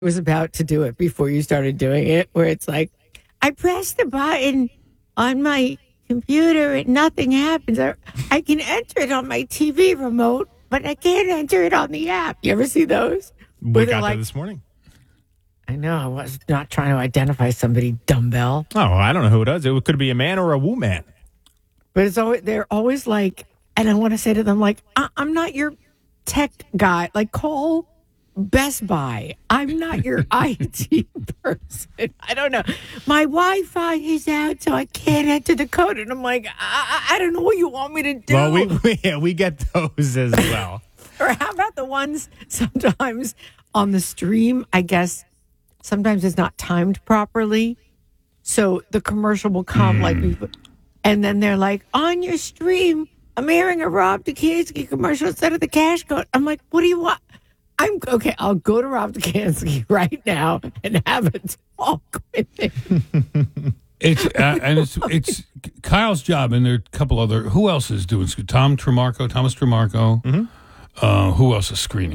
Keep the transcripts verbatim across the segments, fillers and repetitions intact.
was about to do it before you started doing it, where it's like, I press the button on my computer and nothing happens. I, I can enter it on my T V remote, but I can't enter it on the app. You ever see those? We got like, that this morning. I know. I was not trying to identify somebody, dumbbell. Oh, I don't know who it is. It could be a man or a woman. But it's always, they're always like, and I want to say to them, like, I, I'm not your tech guy. Like, call Best Buy. I'm not your I T person. I don't know. My Wi-Fi is out, so I can't enter the code. And I'm like, I, I don't know what you want me to do. Well, we we, yeah, we get those as well. Or how about the ones sometimes on the stream, I guess, sometimes it's not timed properly. So the commercial will come mm. like, and then they're like, on your stream, I'm hearing a Rob Dukansky commercial instead of the cash code. I'm like, what do you want? I'm okay. I'll go to Rob Dukansky right now and have a talk with him. It's uh, and it's it's Kyle's job, and there are a couple other. Who else is doing? Tom Tremarco, Thomas Tremarco. Mm-hmm. Uh, who else is screening?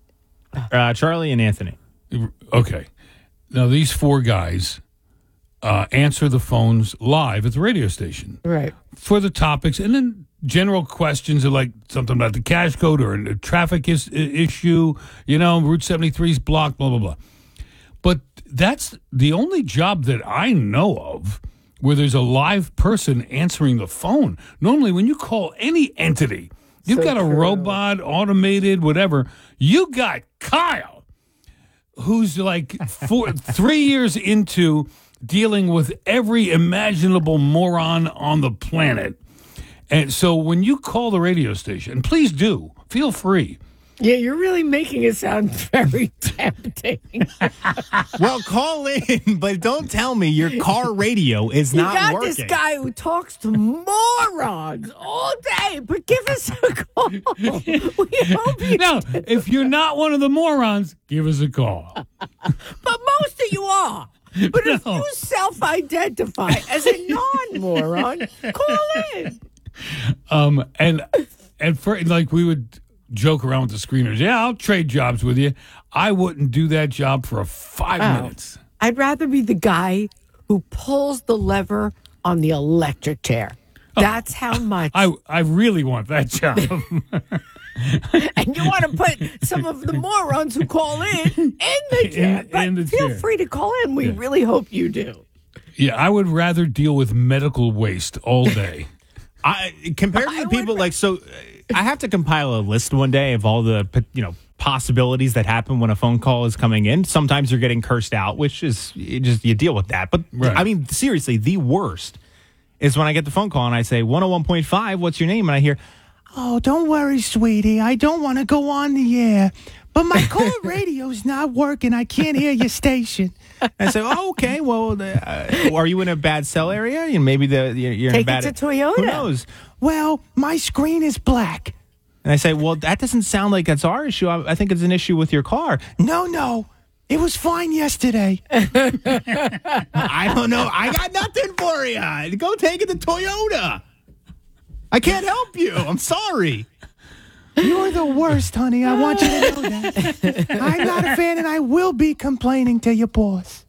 Uh, Charlie and Anthony. Okay, now these four guys uh, answer the phones live at the radio station, right, for the topics, and then general questions are like something about the cash code or a traffic is, issue, you know, Route seventy-three is blocked, blah, blah, blah. But that's the only job that I know of where there's a live person answering the phone. Normally, when you call any entity, you've so got a true. robot, automated, whatever. You got Kyle, who's like four, three years into dealing with every imaginable moron on the planet. And so when you call the radio station, please do, feel free. Yeah, you're really making it sound very tempting. Well, call in, but don't tell me your car radio is you not got working. This guy who talks to morons all day, but give us a call. We hope you Now, do. If you're not one of the morons, give us a call. But most of you are. But no. If you self-identify as a non-moron, call in. Um and and for like we would joke around with the screeners. Yeah, I'll trade jobs with you. I wouldn't do that job for five oh, minutes. I'd rather be the guy who pulls the lever on the electric chair. That's oh, how much. I I really want that job. And you want to put some of the morons who call in in the chair. In, but in the feel chair. free to call in. We yeah. really hope you do. Yeah, I would rather deal with medical waste all day. I compared to the people like so, I have to compile a list one day of all the you know possibilities that happen when a phone call is coming in. Sometimes you're getting cursed out, which is you just you deal with that. But right. I mean, seriously, the worst is when I get the phone call and I say one oh one point five. What's your name? And I hear, oh, don't worry, sweetie. I don't want to go on the air, but my car radio's not working. I can't hear your station. I say, oh, okay, well, uh, are you in a bad cell area? And maybe the you're Take in a bad... it to Toyota. Who knows? Well, my screen is black. And I say, well, that doesn't sound like that's our issue. I, I think it's an issue with your car. No, no. It was fine yesterday. I don't know. I got nothing for you. Go take it to Toyota. I can't help you. I'm sorry. You're the worst, honey. I want you to know that. I'm not a fan, and I will be complaining to your boss.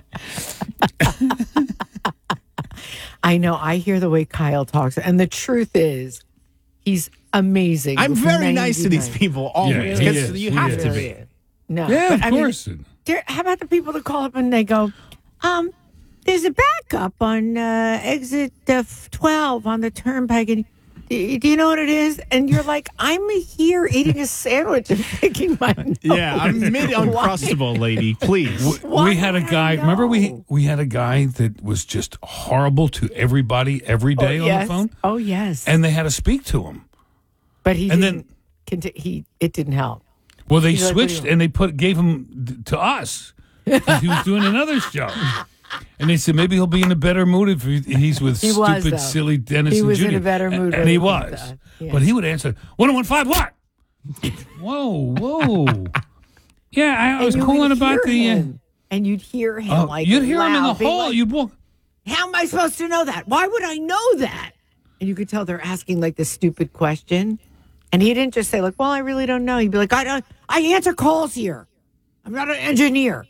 I know. I hear the way Kyle talks, and the truth is, he's amazing. I'm very nice to these people always. Yeah, because you have to be. No, yeah, but, of I course. Mean, there, how about the people that call up and they go, um, there's a backup on uh, exit uh, twelve on the turnpike, and do, do you know what it is? And you're like, I'm here eating a sandwich and picking my nose. Yeah, I'm mid-uncrustable, lady. Please. We, we had a guy. Remember, we we had a guy that was just horrible to everybody every day oh, on yes. the phone. Oh yes, and they had to speak to him. But he and didn't. Then, conti- he it didn't help. Well, they He's switched like, and they put gave him to us. He was doing another show. And they said maybe he'll be in a better mood if he's with he stupid, was, silly Dennis he and was Judy. in a better mood. And, and he was. Yes. But he would answer, one oh one five what? Whoa, whoa. Yeah, I, I was calling about the... Uh, and you'd hear him uh, like You'd hear loud, him in the hall. Like, you'd walk... How am I supposed to know that? Why would I know that? And you could tell they're asking like this stupid question. And he didn't just say like, well, I really don't know. He'd be like, I don't, I answer calls here. I'm not an engineer.